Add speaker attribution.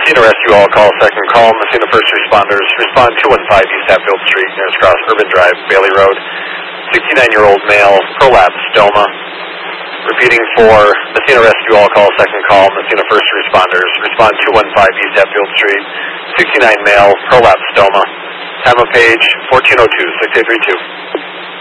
Speaker 1: Messina Rescue All call, second call. Messina first responders, respond 215 East Hatfield Street, nearest cross Urban Drive, Bailey Road. 69-year-old male, prolapse stoma. Repeating for Messina Rescue All call, second call. Messina first responders, respond 215 East Hatfield Street. 69 male, prolapse stoma. Time of page 1402, 6832.